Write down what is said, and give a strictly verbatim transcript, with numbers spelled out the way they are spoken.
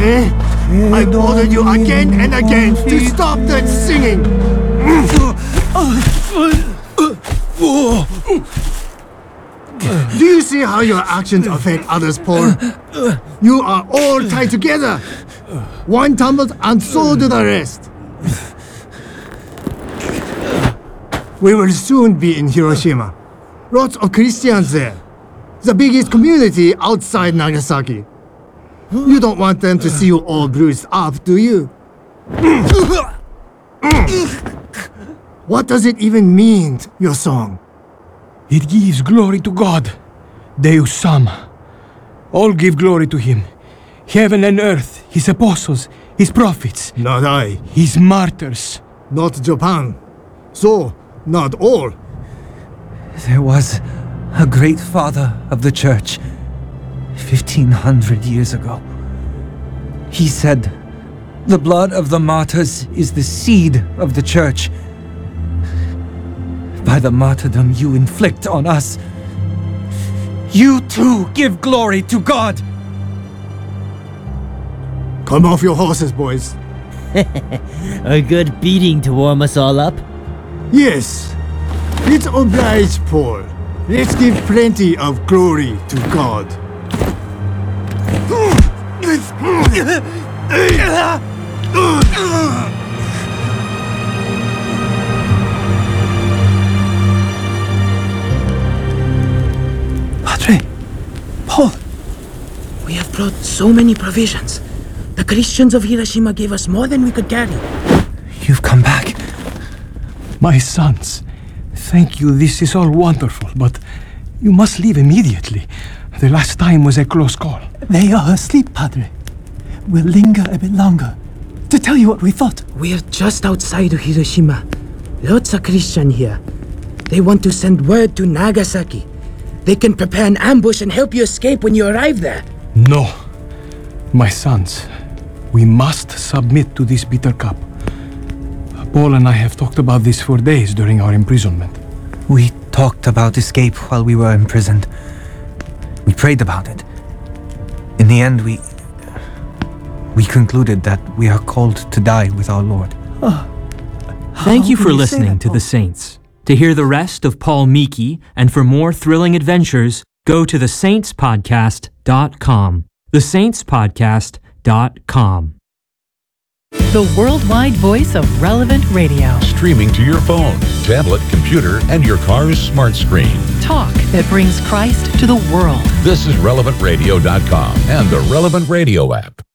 Eh? I've ordered you again and again to stop that singing! Do you see how your actions affect others, Paul? You are all tied together! One tumbled and so do the rest! We will soon be in Hiroshima. Lots of Christians there. The biggest community outside Nagasaki. You don't want them to see you all bruised up, do you? What does it even mean, your song? It gives glory to God, Deus Sama. All give glory to Him. Heaven and earth, His apostles, His prophets. Not I. His martyrs. Not Japan. So, not all. There was a great father of the church, fifteen hundred years ago. He said, "The blood of the martyrs is the seed of the church. By the martyrdom you inflict on us, you too give glory to God." Come off your horses, boys. A good beating to warm us all up. Yes. It's obliged, Paul. Let's give plenty of glory to God. Padre, Paul, We have brought so many provisions. The Christians of Hiroshima gave us more than we could carry. you've come back. My sons, thank you, this is all wonderful, but you must leave immediately. The last time was a close call. They are asleep, Padre. We'll linger a bit longer to tell you what we thought. We're just outside of Hiroshima. Lots of Christians here. They want to send word to Nagasaki. They can prepare an ambush and help you escape when you arrive there. No. My sons, we must submit to this bitter cup. Paul and I have talked about this for days during our imprisonment. We talked about escape while we were imprisoned. We prayed about it. In the end, we... we concluded that we are called to die with our Lord. Thank you can for you say listening that, to Paul? The Saints. To hear the rest of Paul Miki and for more thrilling adventures, go to the saints podcast dot com. the saints podcast dot com. The worldwide voice of Relevant Radio. Streaming to your phone, tablet, computer, and your car's smart screen. Talk that brings Christ to the world. This is relevant radio dot com and the Relevant Radio app.